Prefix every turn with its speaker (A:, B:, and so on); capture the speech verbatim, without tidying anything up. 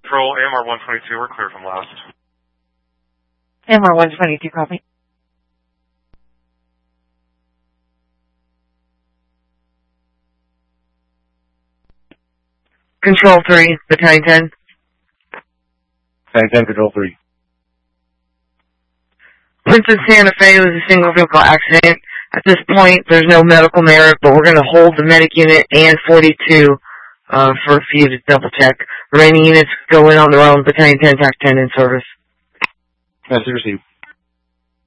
A: Patrol, A M R one twenty-two, we're clear from last.
B: A M R one twenty-two, copy. Control three, Battalion ten.
C: Battalion ten, Control three.
B: Princess Santa Fe was a single vehicle accident. At this point, there's no medical merit, but we're going to hold the medic unit and forty-two uh, for you to double check. Remaining units go in on their own. Battalion ten, T A C ten in service.
C: Message received.